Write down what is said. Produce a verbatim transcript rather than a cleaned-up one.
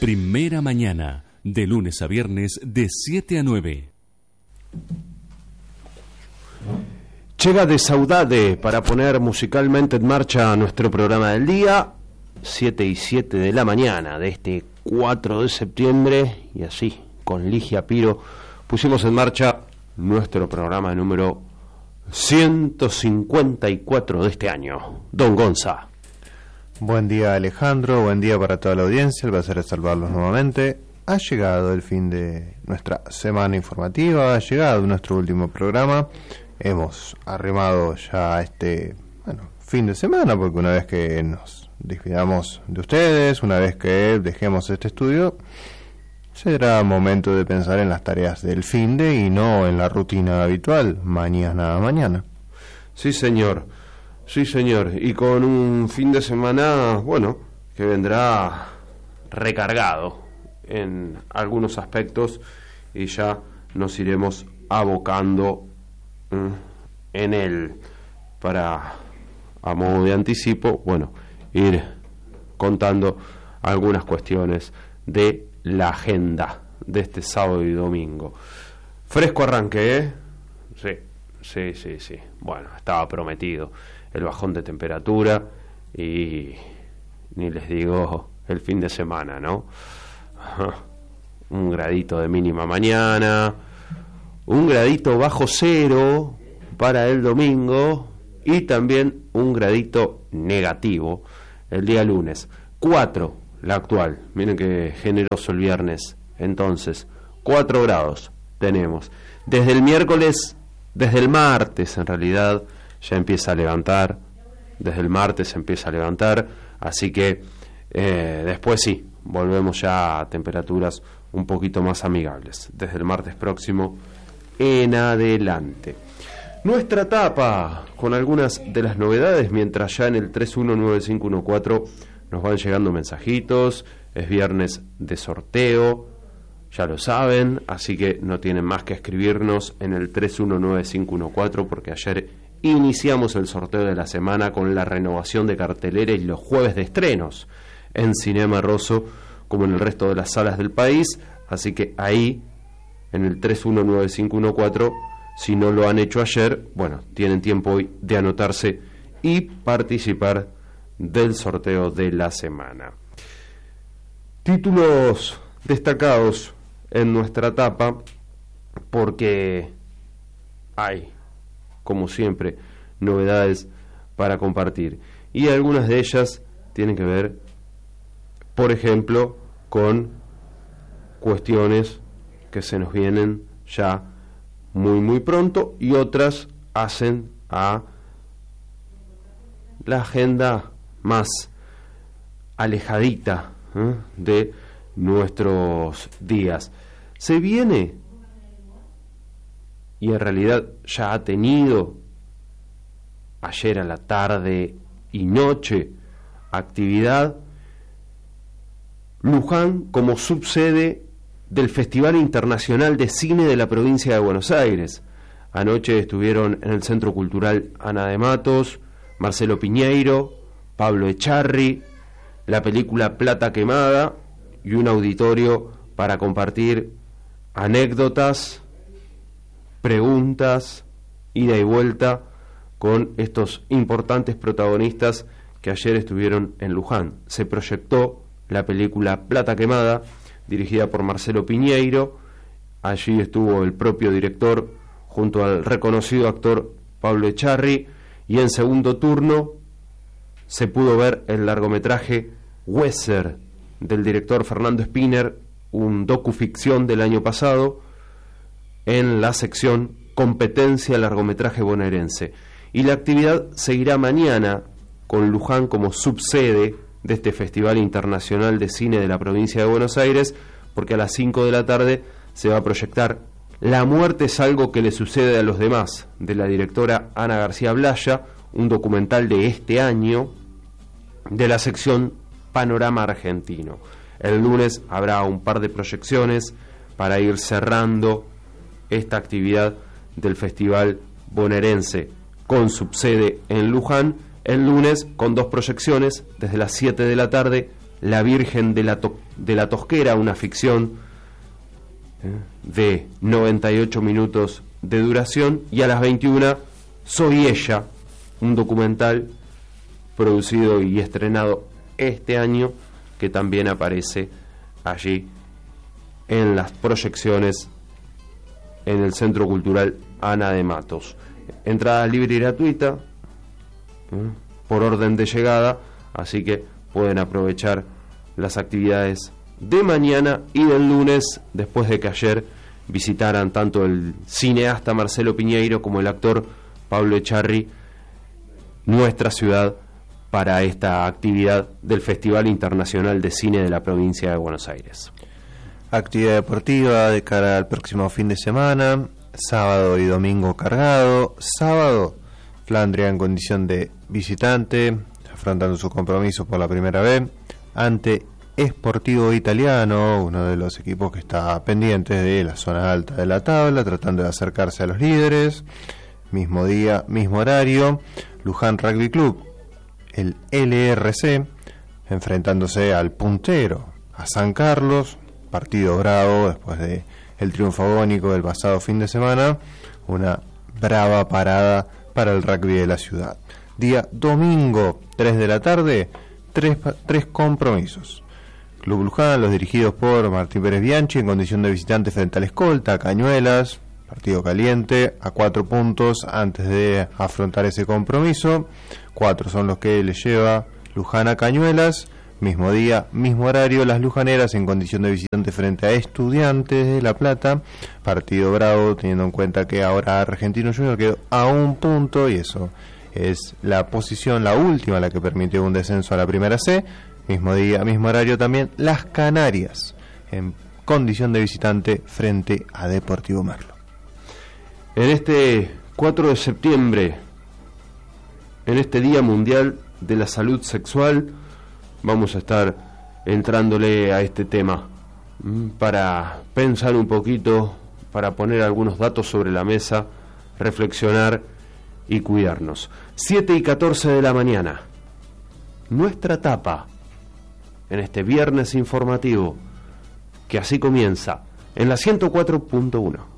Primera Mañana, de lunes a viernes de siete a nueve. Llega de Saudade para poner musicalmente en marcha nuestro programa del día, siete y siete de la mañana de este cuatro de septiembre, y así, con Ligia Piro, pusimos en marcha nuestro programa número ciento cincuenta y cuatro de este año. Don Gonza. Buen día, Alejandro, buen día para toda la audiencia, el placer es saludarlos nuevamente. Ha llegado el fin de nuestra semana informativa, ha llegado nuestro último programa. Hemos arrimado ya este bueno, fin de semana, porque una vez que nos despidamos de ustedes, una vez que dejemos este estudio, será momento de pensar en las tareas del fin de y no en la rutina habitual, mañana a mañana. Sí, señor, sí, señor, y con un fin de semana, bueno, que vendrá recargado en algunos aspectos y ya nos iremos abocando en él para, a modo de anticipo, bueno, ir contando algunas cuestiones de la agenda de este sábado y domingo. Fresco arranque, ¿eh? Sí, sí, sí, sí. Bueno, estaba prometido el bajón de temperatura y ni les digo el fin de semana, ¿no? Un gradito de mínima mañana, un gradito bajo cero para el domingo y también un gradito negativo el día lunes. Cuatro la actual, miren qué generoso el viernes. Entonces, cuatro grados tenemos. Desde el miércoles, desde el martes en realidad, ya empieza a levantar. Desde el martes empieza a levantar, así que eh, después sí, volvemos ya a temperaturas un poquito más amigables. Desde el martes próximo en adelante. Nuestra tapa con algunas de las novedades, mientras ya en el tres uno nueve cinco uno cuatro nos van llegando mensajitos. Es viernes de sorteo, ya lo saben, así que no tienen más que escribirnos en el tres uno nueve cinco uno cuatro, porque ayer iniciamos el sorteo de la semana con la renovación de cartelera y los jueves de estrenos en Cinema Rosso, como en el resto de las salas del país, así que ahí en el tres uno nueve cinco uno cuatro, si no lo han hecho ayer, bueno, tienen tiempo hoy de anotarse y participar del sorteo de la semana. Títulos destacados en nuestra tapa, porque hay, como siempre, novedades para compartir, y algunas de ellas tienen que ver, por ejemplo, con cuestiones que se nos vienen ya muy muy pronto, y otras hacen a la agenda más alejadita ¿eh? de nuestros días. Se viene, y en realidad ya ha tenido ayer a la tarde y noche actividad, Luján como subsede del Festival Internacional de Cine de la provincia de Buenos Aires. Anoche estuvieron en el Centro Cultural Ana de Matos, Marcelo Piñeiro, Pablo Echarri, la película Plata Quemada y un auditorio para compartir anécdotas, preguntas, ida y vuelta con estos importantes protagonistas que ayer estuvieron en Luján. Se proyectó la película Plata Quemada, dirigida por Marcelo Piñeiro. Allí estuvo el propio director junto al reconocido actor Pablo Echarri, y en segundo turno se pudo ver el largometraje Weser del director Fernando Spinner, un docuficción del año pasado, en la sección Competencia Largometraje Bonaerense. Y la actividad seguirá mañana con Luján como subsede de este Festival Internacional de Cine de la provincia de Buenos Aires, porque a las cinco de la tarde se va a proyectar La muerte es algo que le sucede a los demás, de la directora Ana García Blaya, un documental de este año de la sección Panorama Argentino. El lunes habrá un par de proyecciones para ir cerrando esta actividad del Festival Bonaerense con subsede en Luján. El lunes con dos proyecciones, desde las siete de la tarde, La Virgen de la, to- de la Tosquera, una ficción eh, de noventa y ocho minutos de duración, y a las veintiuna Soy Ella, un documental producido y estrenado este año que también aparece allí en las proyecciones en el Centro Cultural Ana de Matos. Entrada libre y gratuita ¿eh? por orden de llegada, así que pueden aprovechar las actividades de mañana y del lunes, después de que ayer visitaran tanto el cineasta Marcelo Piñeiro como el actor Pablo Echarri nuestra ciudad para esta actividad del Festival Internacional de Cine de la provincia de Buenos Aires. Actividad deportiva de cara al próximo fin de semana, sábado y domingo cargado. Sábado, Flandria en condición de visitante, afrontando su compromiso por la primera vez ante Sportivo Italiano, uno de los equipos que está pendiente de la zona alta de la tabla, tratando de acercarse a los líderes. Mismo día, mismo horario, Luján Rugby Club, el L R C, enfrentándose al puntero, a San Carlos. Partido bravo después de el triunfo agónico del pasado fin de semana, una brava parada para el rugby de la ciudad. Día domingo, tres de la tarde, tres, tres compromisos. Club Luján, los dirigidos por Martín Pérez Bianchi, en condición de visitante frente al Escolta, Cañuelas, partido caliente, a cuatro puntos antes de afrontar ese compromiso. Cuatro son los que le lleva Luján a Cañuelas. Mismo día, mismo horario, las lujaneras en condición de visitante frente a Estudiantes de La Plata. Partido bravo, teniendo en cuenta que ahora Argentino Junior quedó a un punto, y eso es la posición, la última, la que permitió un descenso a la primera C. Mismo día, mismo horario también, las Canarias en condición de visitante frente a Deportivo Merlo. En este cuatro de septiembre, en este Día Mundial de la Salud Sexual, vamos a estar entrándole a este tema para pensar un poquito, para poner algunos datos sobre la mesa, reflexionar y cuidarnos. siete y catorce de la mañana, nuestra tapa en este viernes informativo, que así comienza en la ciento cuatro punto uno.